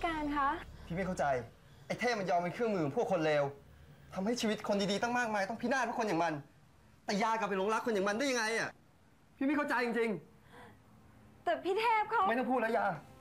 การคะพี่ไม่เข้าใจไอ้เทพมันยอมเป็นเครื่องมือของพวกคนเลวทำให้ชีวิตคนดีๆตั้งมากมายต้องพินาศเพราะคนอย่างมันแต่ยากลับไปหลงรักคนอย่างมันได้ยังไงอ่ะพี่ไม่เข้าใจจริงแต่พี่เทพเขาๆไม่ต้องพูดแล้วยา